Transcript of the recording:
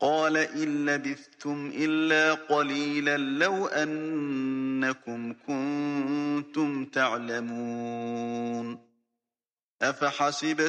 قال إن لبثتم إلا قليلا لو أنكم كنتم تعلمون. أفحسبتم